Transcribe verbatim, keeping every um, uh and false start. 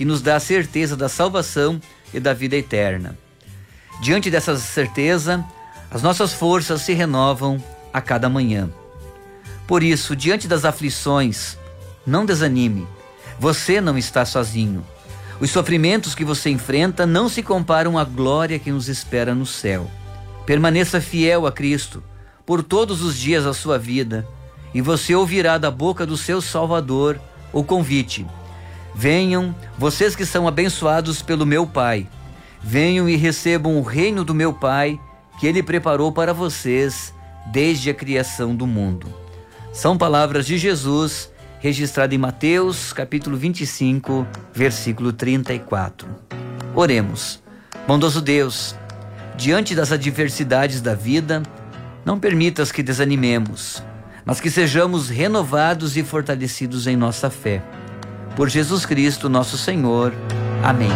que nos dá a certeza da salvação e da vida eterna. Diante dessa certeza, as nossas forças se renovam a cada manhã. Por isso, diante das aflições, não desanime. Você não está sozinho. Os sofrimentos que você enfrenta não se comparam à glória que nos espera no céu. Permaneça fiel a Cristo por todos os dias da sua vida e você ouvirá da boca do seu Salvador o convite: venham, vocês que são abençoados pelo meu Pai. Venham e recebam o reino do meu Pai, que Ele preparou para vocês desde a criação do mundo. São palavras de Jesus, registrado em Mateus, capítulo vinte e cinco, versículo trinta e quatro. Oremos. Bondoso Deus, diante das adversidades da vida, não permitas que desanimemos, mas que sejamos renovados e fortalecidos em nossa fé. Por Jesus Cristo, nosso Senhor. Amém.